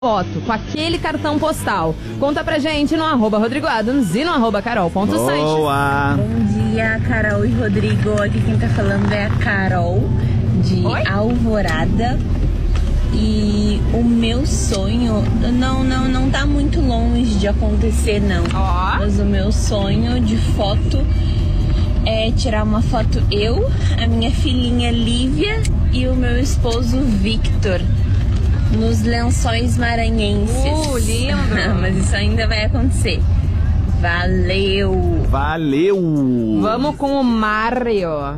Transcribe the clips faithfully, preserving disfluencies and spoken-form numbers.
foto com aquele cartão postal. Conta pra gente no arroba Rodrigo Adams e no arroba Carol.Sanches. Boa! Bom dia, Carol e Rodrigo. Aqui quem tá falando é a Carol, de Oi? Alvorada. E o meu sonho não, não, não tá muito longe de acontecer, não. Ó. Mas o meu sonho de foto é tirar uma foto eu, a minha filhinha Lívia e o meu esposo Victor nos Lençóis Maranhenses. Uh, lindo! Mas isso ainda vai acontecer. Valeu! Valeu! Vamos com o Mário.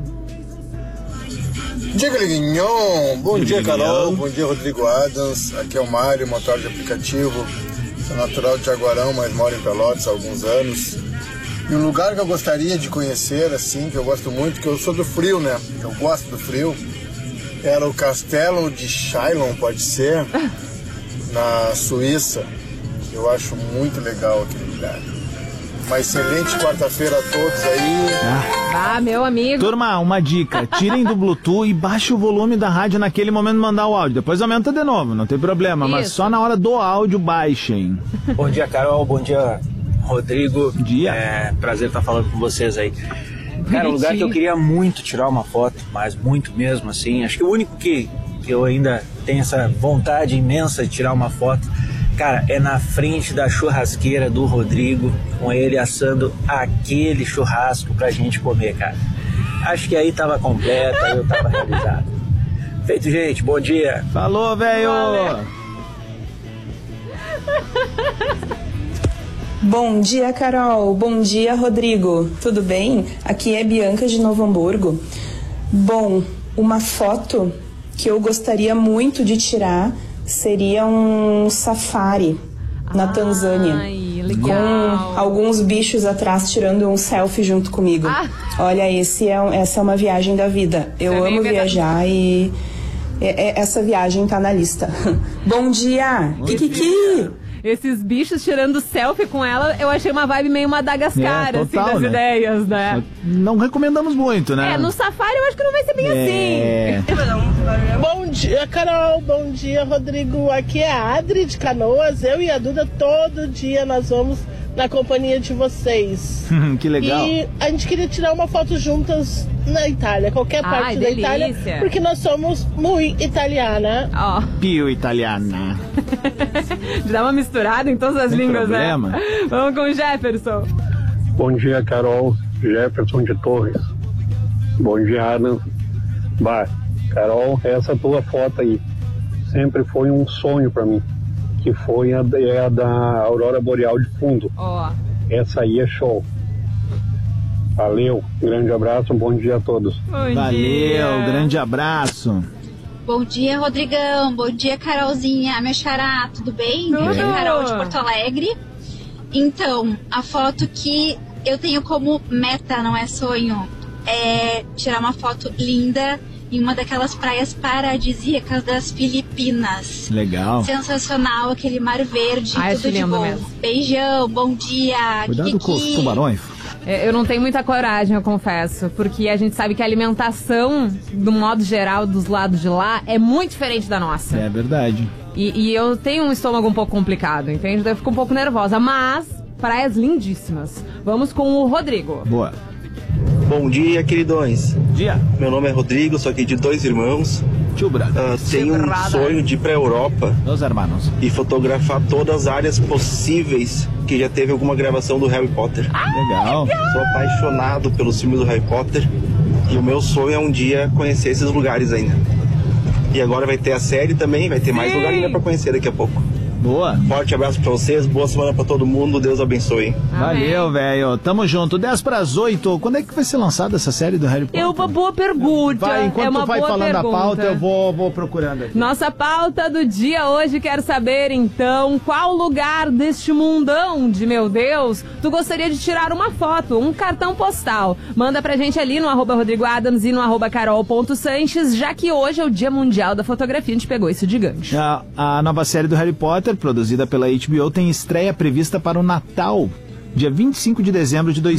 Dia, Galiguinhon! Bom dia, Galiguinhon. Carol. Bom dia, Rodrigo Adams. Aqui é o Mário, motor de aplicativo. Sou natural de Jaguarão, mas moro em Pelotas há alguns anos. E um lugar que eu gostaria de conhecer, assim, que eu gosto muito, que eu sou do frio, né? Eu gosto do frio. Era o Castelo de Chillon, pode ser, na Suíça. Eu acho muito legal aquele lugar. Uma excelente quarta-feira a todos aí. Ah, meu amigo. Turma, uma dica, tirem do Bluetooth e baixe o volume da rádio naquele momento de mandar o áudio. Depois aumenta de novo, não tem problema, mas Isso. só na hora do áudio baixem. Bom dia, Carol. Bom dia, Rodrigo. Bom dia. É prazer estar falando com vocês aí. Cara, um lugar que eu queria muito tirar uma foto, mas muito mesmo, assim. Acho que o único que, que eu ainda tenho essa vontade imensa de tirar uma foto, cara, é na frente da churrasqueira do Rodrigo, com ele assando aquele churrasco pra gente comer, cara. Acho que aí tava completo, aí eu tava realizado. Feito, gente. Bom dia. Falou, velho! Bom dia, Carol. Bom dia, Rodrigo. Tudo bem? Aqui é Bianca de Novo Hamburgo. Bom, uma foto que eu gostaria muito de tirar seria um safari na Tanzânia. Ai, Com legal. alguns bichos atrás tirando um selfie junto comigo. Ah. Olha, esse é, essa é uma viagem da vida. Eu Isso é amo bem verdade. viajar e é- é- essa viagem tá na lista. Bom dia! Kikiki! Esses bichos tirando selfie com ela, eu achei uma vibe meio Madagascar, É, assim, total, das né? ideias, né? Não recomendamos muito, né? É, no safari eu acho que não vai ser bem É. assim. Bom dia, Carol. Bom dia, Rodrigo. Aqui é a Adri de Canoas. Eu e a Duda, todo dia nós vamos na companhia de vocês. Que legal. E a gente queria tirar uma foto juntas na Itália, qualquer parte Ai, da delícia. Itália, porque nós somos muito italiana. Ó, Pio italiana. de dar uma misturada em todas as Sem línguas, problema. né? Vamos com o Jefferson. Bom dia, Carol. Jefferson de Torres. Bom dia, Adam. Bah, Carol, essa tua foto aí sempre foi um sonho pra mim, que foi a, é a da Aurora Boreal de fundo. Ó, Essa aí é show. Valeu, grande abraço, um bom dia a todos. bom Valeu, dia. grande abraço. Bom dia, Rodrigão. Bom dia, Carolzinha, minha xará, tudo bem? Tudo. Aqui é a Carol de Porto Alegre. Então, a foto que eu tenho como meta, não é sonho, é tirar uma foto linda em uma daquelas praias paradisíacas das Filipinas. Legal. Sensacional, aquele mar verde, Ah, acho tudo de lindo bom. mesmo. Beijão, bom dia. Cuidado com os tubarões. É, eu não tenho muita coragem, eu confesso, porque a gente sabe que a alimentação, do modo geral, dos lados de lá, é muito diferente da nossa. É verdade. E, e eu tenho um estômago um pouco complicado, entende? Daí eu fico um pouco nervosa, mas praias lindíssimas. Vamos com o Rodrigo. Boa. Bom dia, queridões. Dia. Meu nome é Rodrigo, sou aqui de dois irmãos. Tio Brado. Ah, tenho um Brother. sonho de ir pra Europa Dos hermanos. e fotografar todas as áreas possíveis que já teve alguma gravação do Harry Potter. Legal. Sou apaixonado pelos filmes do Harry Potter e o meu sonho é um dia conhecer esses lugares ainda. E agora vai ter a série também, vai ter mais Sim. lugar ainda pra conhecer daqui a pouco. Boa. Forte abraço pra vocês, boa semana pra todo mundo, Deus abençoe. Valeu, velho. Tamo junto. dez para as oito. Quando é que vai ser lançada essa série do Harry Potter? É uma boa pergunta. Vai, enquanto é uma tu vai boa falando pergunta. a pauta, eu vou, vou procurando aqui. Nossa pauta do dia hoje, quero saber então qual lugar deste mundão de meu Deus tu gostaria de tirar uma foto, um cartão postal. Manda pra gente ali no arroba Rodrigo Adams e no arroba Carol.Sanches, já que hoje é o Dia Mundial da Fotografia, a gente pegou isso de gancho. A, a nova série do Harry Potter, produzida pela H B O, tem estreia prevista para o Natal, dia vinte e cinco de dezembro de dois mil e